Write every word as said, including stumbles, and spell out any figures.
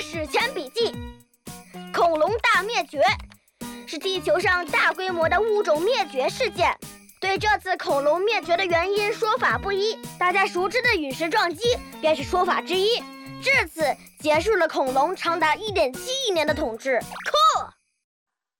史前笔记：恐龙大灭绝是地球上大规模的物种灭绝事件。对这次恐龙灭绝的原因说法不一，大家熟知的陨石撞击便是说法之一。至此结束了恐龙长达 一点七亿年的统治。